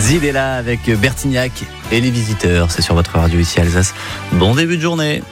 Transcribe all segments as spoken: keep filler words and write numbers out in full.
Zidella avec Bertignac et les visiteurs. C'est sur votre radio ici Alsace. Bon début de journée.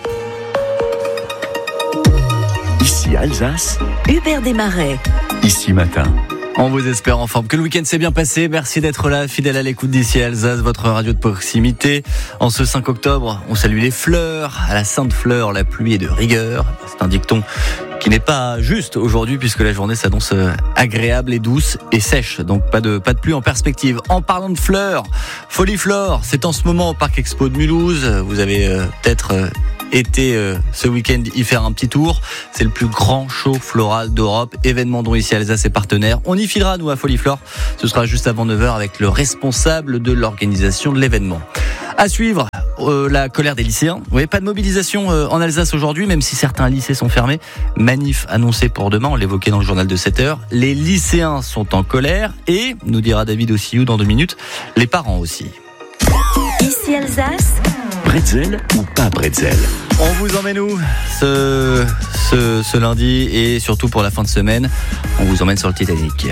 Ici Alsace. Hubert Desmarais. Ici Matin. On vous espère en forme, que le week-end s'est bien passé. Merci d'être là, fidèle à l'écoute d'ici Alsace, votre radio de proximité. En ce cinq octobre, on salue les fleurs. À la Sainte Fleur, la pluie est de rigueur. C'est un dicton qui n'est pas juste aujourd'hui puisque la journée s'annonce agréable et douce et sèche. Donc pas de, pas de pluie en perspective. En parlant de fleurs, Foliflore, c'est en ce moment au Parc Expo de Mulhouse. Vous avez euh, peut-être... Euh, été euh, ce week-end y faire un petit tour. C'est le plus grand show floral d'Europe, événement dont ici Alsace est partenaire. On y filera nous à Foliflore. Ce sera juste avant neuf heures avec le responsable de l'organisation de l'événement. À suivre, euh, la colère des lycéens. Vous voyez, pas de mobilisation euh, en Alsace aujourd'hui, même si certains lycées sont fermés. Manif annoncée pour demain, on l'évoquait dans le journal de sept heures. Les lycéens sont en colère et, nous dira David Ossiou dans deux minutes, les parents aussi. Ici Alsace. Bretzel ou pas bretzel? On vous emmène où ce, ce, ce lundi et surtout pour la fin de semaine, on vous emmène sur le Titanic.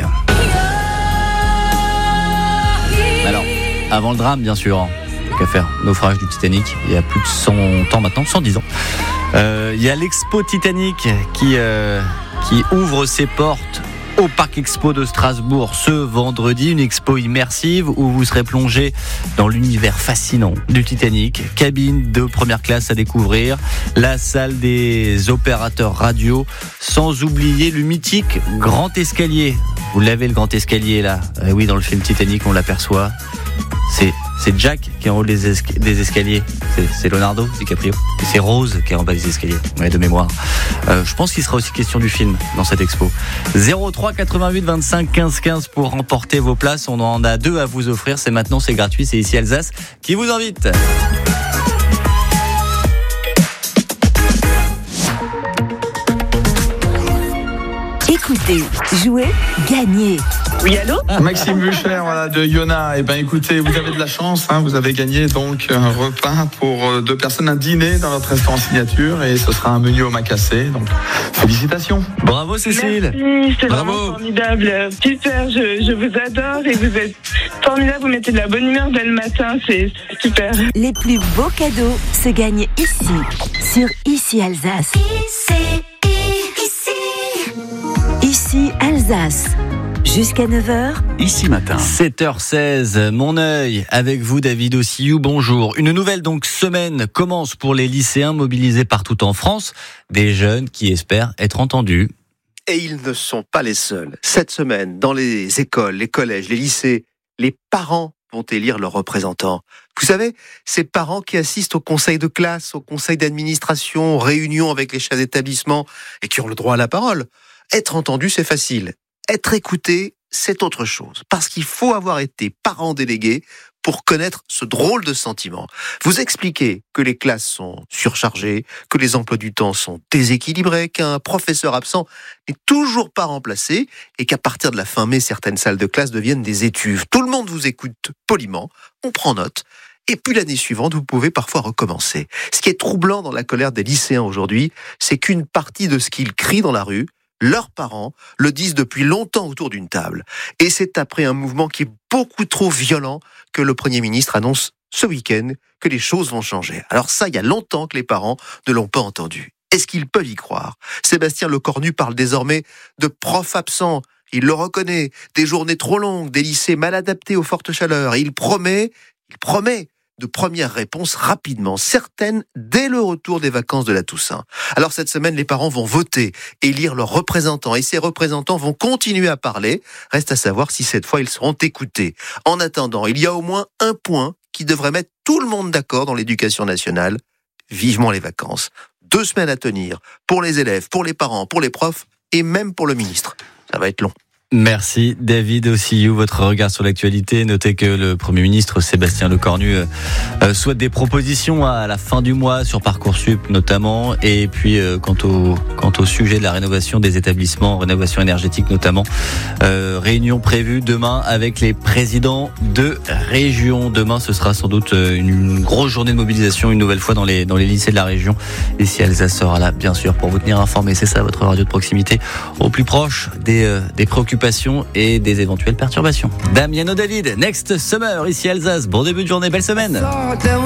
Alors, avant le drame bien sûr, hein, qu'à faire, naufrage du Titanic, il y a plus de cent ans maintenant, cent dix ans. Euh, il y a l'Expo Titanic qui, euh, qui ouvre ses portes au Parc Expo de Strasbourg ce vendredi, une expo immersive où vous serez plongé dans l'univers fascinant du Titanic, cabine de première classe à découvrir, la salle des opérateurs radio, sans oublier le mythique grand escalier. Vous l'avez le grand escalier là, euh, oui dans le film Titanic on l'aperçoit, c'est, c'est Jack qui est en haut des, esca- des escaliers, c'est, c'est Leonardo DiCaprio, et c'est Rose qui est en bas des escaliers, ouais, de mémoire. Euh, je pense qu'il sera aussi question du film dans cette expo. zéro trois quatre-vingt-huit vingt-cinq quinze quinze pour remporter vos places, on en a deux à vous offrir, c'est maintenant, c'est gratuit, c'est ici Alsace qui vous invite. Écoutez, jouez, gagnez. Oui, allô ? Maxime Bucher, voilà, de Yona. Eh ben, écoutez, vous avez de la chance, hein, vous avez gagné donc un repas pour deux personnes, un dîner dans notre restaurant signature, et ce sera un menu au macassé. Donc, félicitations. Bravo Cécile. Merci, c'est Bravo. vraiment formidable. Super, je, je vous adore et vous êtes formidable. Vous mettez de la bonne humeur dès le matin, c'est super. Les plus beaux cadeaux se gagnent ici, sur Ici Alsace. Ici, Ici Alsace. Jusqu'à neuf heures. Ici Matin. sept heures seize, mon œil avec vous David Ossiou, bonjour. Une nouvelle donc semaine commence pour les lycéens mobilisés partout en France, des jeunes qui espèrent être entendus. Et ils ne sont pas les seuls. Cette semaine, dans les écoles, les collèges, les lycées, les parents vont élire leurs représentants. Vous savez, ces parents qui assistent au conseil de classe, au conseil d'administration, aux réunions avec les chefs d'établissement et qui ont le droit à la parole. Être entendu, c'est facile. Être écouté, c'est autre chose. Parce qu'il faut avoir été parent délégué pour connaître ce drôle de sentiment. Vous expliquez que les classes sont surchargées, que les emplois du temps sont déséquilibrés, qu'un professeur absent n'est toujours pas remplacé et qu'à partir de la fin mai, certaines salles de classe deviennent des étuves. Tout le monde vous écoute poliment, on prend note. Et puis l'année suivante, vous pouvez parfois recommencer. Ce qui est troublant dans la colère des lycéens aujourd'hui, c'est qu'une partie de ce qu'ils crient dans la rue, leurs parents le disent depuis longtemps autour d'une table. Et c'est après un mouvement qui est beaucoup trop violent que le Premier ministre annonce ce week-end que les choses vont changer. Alors ça, il y a longtemps que les parents ne l'ont pas entendu. Est-ce qu'ils peuvent y croire ? Sébastien Lecornu parle désormais de profs absents. Il le reconnaît. Des journées trop longues, des lycées mal adaptés aux fortes chaleurs. Et il promet, il promet de premières réponses rapidement, certaines dès le retour des vacances de la Toussaint. Alors cette semaine, les parents vont voter, élire leurs représentants, et ces représentants vont continuer à parler. Reste à savoir si cette fois ils seront écoutés. En attendant, il y a au moins un point qui devrait mettre tout le monde d'accord dans l'éducation nationale. Vivement les vacances. Deux semaines à tenir, pour les élèves, pour les parents, pour les profs, et même pour le ministre. Ça va être long. Merci David Ossiou, votre regard sur l'actualité. Notez que le Premier ministre Sébastien Lecornu euh, souhaite des propositions à la fin du mois sur Parcoursup notamment, et puis euh, quant au quant au sujet de la rénovation des établissements, rénovation énergétique notamment, euh, réunion prévue demain avec les présidents de région. Demain, ce sera sans doute une grosse journée de mobilisation une nouvelle fois dans les dans les lycées de la région. Et si Alsace sera là, bien sûr, pour vous tenir informé. C'est ça votre radio de proximité, au plus proche des euh, des préoccupations préoccupations et des éventuelles perturbations. Damiano David, Next Summer, ici Alsace. Bon début de journée, belle semaine.